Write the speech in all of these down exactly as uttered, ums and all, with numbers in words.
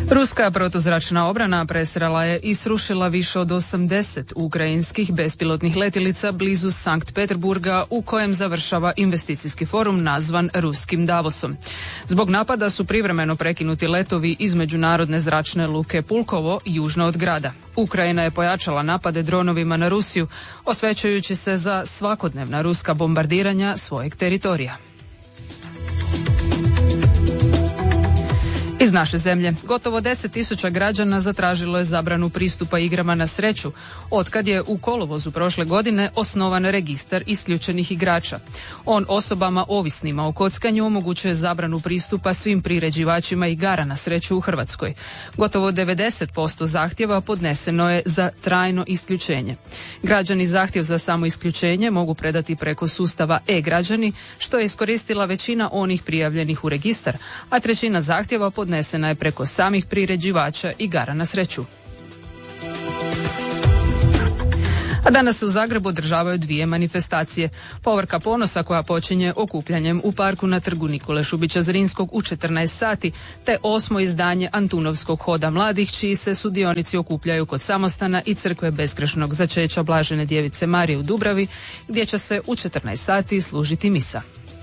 Ruska protuzračna obrana presrela je i srušila više od osamdeset ukrajinskih bespilotnih letjelica blizu Sankt Peterburga u kojem završava investicijski forum nazvan Ruskim Davosom. Zbog napada su privremeno prekinuti letovi iz međunarodne zračne luke Pulkovo južno od grada. Ukrajina je pojačala napade dronovima na Rusiju, osvećujući se za svakodnevna ruska bombardiranja svojeg teritorija. Iz naše zemlje, gotovo deset tisuća građana zatražilo je zabranu pristupa igrama na sreću, otkad je u kolovozu prošle godine osnovan registar isključenih igrača. On osobama ovisnima o kockanju omogućuje zabranu pristupa svim priređivačima igara na sreću u Hrvatskoj. Gotovo devedeset posto zahtjeva podneseno je za trajno isključenje. Građani zahtjev za samo isključenje mogu predati preko sustava e-građani, što je iskoristila većina onih prijavljenih u registar, a trećina zahtjeva podnesena je preko samih priređivača igara na sreću. A danas se u Zagrebu održavaju dvije manifestacije. Povorka ponosa koja počinje okupljanjem u parku na trgu Nikole Šubića Zrinskog u četrnaest sati, te osmo izdanje Antunovskog hoda mladih, čiji se sudionici okupljaju kod samostana i crkve Beskrešnog začeća Blažene djevice Marije u Dubravi, gdje će se u četrnaest sati služiti misa.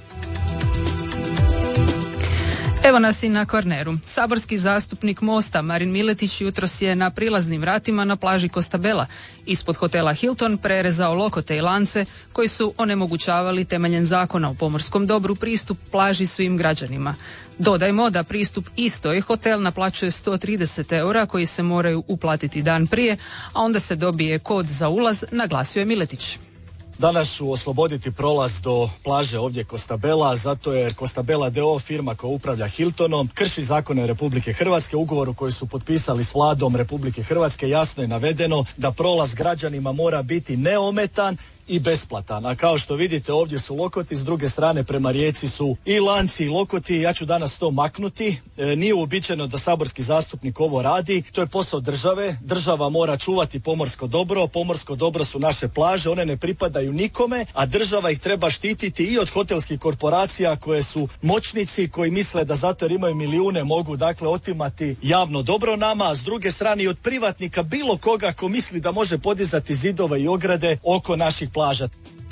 Evo nas i na Kvarneru. Saborski zastupnik Mosta Marin Miletić jutros je na prilaznim vratima na plaži Costabella ispod hotela Hilton prerezao lokote i lance koji su onemogućavali temeljem zakona o pomorskom dobru pristup plaži svim građanima. Dodajmo da pristup istoj hotel naplaćuje sto trideset eura koji se moraju uplatiti dan prije, a onda se dobije kod za ulaz, naglasio je Miletić. Danas ću osloboditi prolaz do plaže ovdje Costabella, zato jer Costabella d o o firma koja upravlja Hiltonom krši zakone Republike Hrvatske. Ugovoru koji su potpisali s Vladom Republike Hrvatske jasno je navedeno da prolaz građanima mora biti neometan i besplatan. A kao što vidite ovdje su lokoti, s druge strane prema rijeci su i lanci i lokoti. Ja ću danas to maknuti. E, nije uobičajeno da saborski zastupnik ovo radi. To je posao države. Država mora čuvati pomorsko dobro. Pomorsko dobro su naše plaže. One ne pripadaju nikome, a država ih treba štititi i od hotelskih korporacija koje su moćnici, koji misle da zato jer imaju milijune mogu dakle otimati javno dobro nama, a s druge strane i od privatnika bilo koga ko misli da može podizati zidove i ograde oko naših plaža.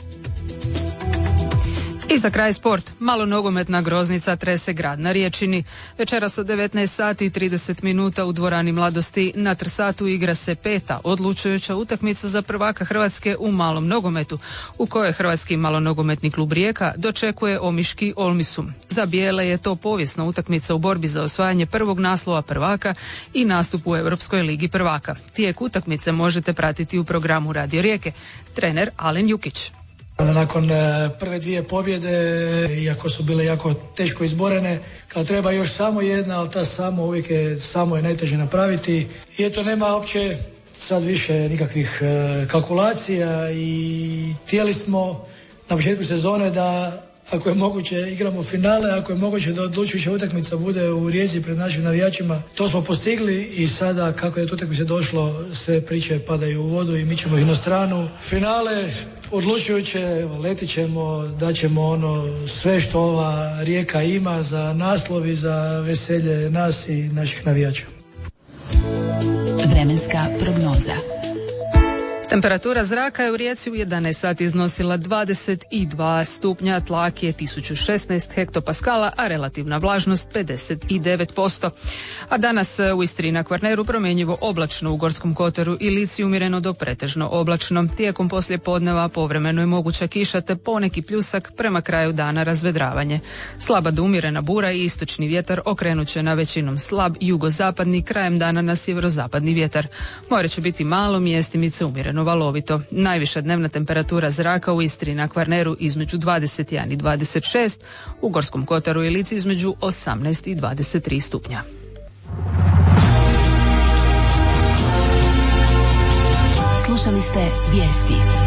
I za kraj sport. Malo nogometna groznica trese grad na Riječini. Večeras od devetnaest sati i trideset minuta u dvorani Mladosti na Trsatu igra se peta odlučujuća utakmica za prvaka Hrvatske u malom nogometu, u kojoj Hrvatski malonogometni klub Rijeka dočekuje omiški Olmisum. Za bijele je to povijesna utakmica u borbi za osvajanje prvog naslova prvaka i nastup u Europskoj ligi prvaka. Tijek utakmice možete pratiti u programu Radio Rijeke. Trener Alen Jukić. Nakon prve dvije pobjede, iako su bile jako teško izborene, kao treba još samo jedna, ali ta samo uvijek je, samo je najteže napraviti. I eto, nema uopće sad više nikakvih e, kalkulacija i htjeli smo na početku sezone da ako je moguće igramo finale, ako je moguće da odlučujuća utakmica bude u Rijeci pred našim navijačima. To smo postigli i sada kako je to utakmice došlo, sve priče padaju u vodu i mi ćemo ih na stranu. Finale odlučujuće, letit ćemo, daćemo ono sve što ova Rijeka ima za naslov i za veselje nas i naših navijača. Vremenska prognoza. Temperatura zraka je u Rijeci u jedanaest sati iznosila dvadeset dva stupnja, tlak je tisuću šesnaest hektopaskala, a relativna vlažnost pedeset devet posto. A danas u Istri i na Kvarneru promjenjivo oblačno, u Gorskom kotaru i Lici umjereno do pretežno oblačno. Tijekom poslije podneva povremeno je moguća kiša te poneki pljusak, prema kraju dana razvedravanje. Slaba do umjerena bura i istočni vjetar okrenut će na većinom slab jugozapadni, krajem dana na sjeverozapadni vjetar. More će biti malo, mjestimice umjereno valovito. Najviša dnevna temperatura zraka u Istri i na Kvarneru između dvadeset jedan i dvadeset šest, u Gorskom kotaru i Lici između osamnaest i dvadeset tri stupnja. Slušali ste vijesti.